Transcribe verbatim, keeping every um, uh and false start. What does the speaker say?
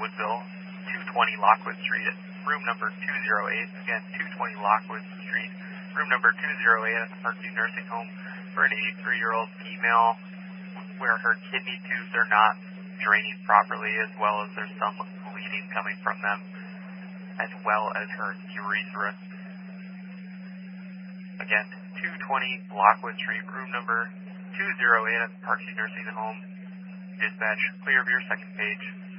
Woodville, two twenty Lockwood Street, room number two oh eight. Again, two twenty Lockwood Street, room number two oh eight at the Parkview Nursing Home for an eighty-three-year-old female where her kidney tubes are not draining properly, as well as there's some bleeding coming from them, as well as her urethra. Again, two twenty Lockwood Street, room number two oh eight at the Parkview Nursing Home. Dispatch, clear of your second page.